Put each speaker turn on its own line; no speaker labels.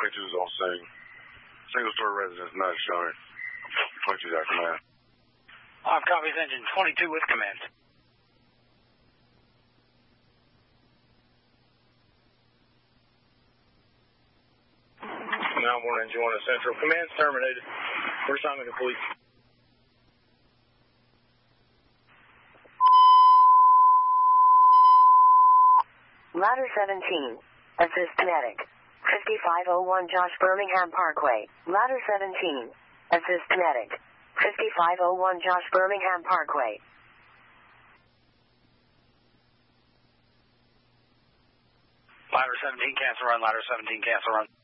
22 is on scene. Single-story residence not shown. 22 is out command.
Copies engine 22 with command.
Now 1 engine 1 at Central. Command's terminated. Reassignment complete.
Ladder 17. Assist Kinetic. 5501 Josh Birmingham Parkway. Ladder 17. Assist Kinetic. 5501 Josh Birmingham Parkway.
Ladder 17 cancel run. Ladder 17 cancel run.